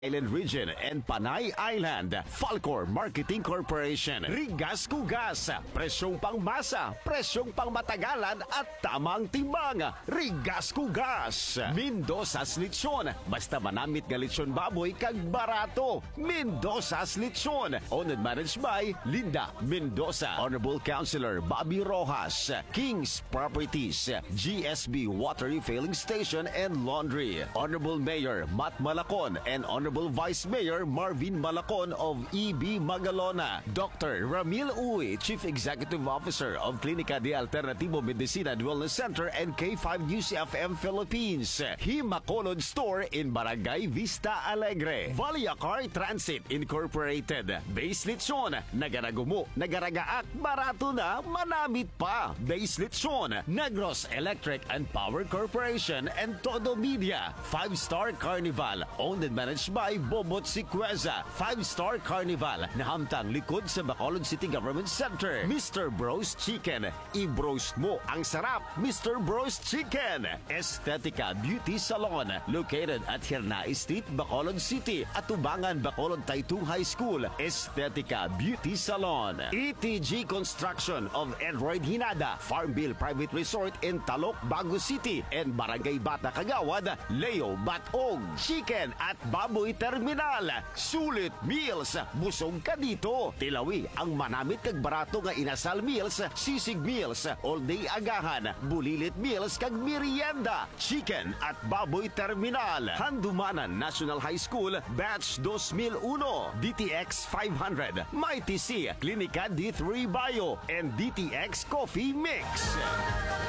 Island Region and Panay Island, Falcor Marketing Corporation, Rigas Kugas, presyong pangmasa, presyong pangmatagalan at tamang timbang, Rigas Kugas. Mendoza's Lechon, basta manamit nga lechon baboy kag barato, Mendoza's Lechon, owned and managed by Linda Mendoza, Honorable Councilor Bobby Rojas, King's Properties, GSB Water Refilling Station and Laundry, Honorable Mayor Matt Malacon and Honorable Vice Mayor Marvin Malacon of EB Magalona, Dr. Ramil Uy, Chief Executive Officer of Clinica de Alternativo Medicina and Wellness Center and K5 UCFM Philippines, Himacolod Store in Barangay Vista Alegre, Valiacar Transit Incorporated, Base Lechon, Nagaragumo, Nagaragaak, barato na, manamit pa, Base Lechon, Negros Electric and Power Corporation and Todo Media, 5-Star Carnival, owned and managed by Bobot Siqueza, 5-Star Carnival, nahamtang likod sa Bacolod City Government Center, Mr. Bros Chicken, i-broast mo ang sarap, Mr. Bros Chicken, Estetica Beauty Salon, located at Hirnai Street, Bacolod City, at Tubangan, Bacolod Taytung High School, Estetica Beauty Salon, ETG Construction of Edroyd Hinada, Farmville Private Resort in Talok, Bago City, and Barangay Bata Kagawad, Leo Batog, Chicken at Baboy Terminal, Sulit Meals, busog ka dito. Tilawi ang manamit kag barato nga inasal meals, sisig meals, all day agahan, bulilit meals kag merienda, Chicken at Baboy Terminal, Handumanan National High School, Batch 2001, DTX 500, Mighty C, Clinica D3 Bio, and DTX Coffee Mix.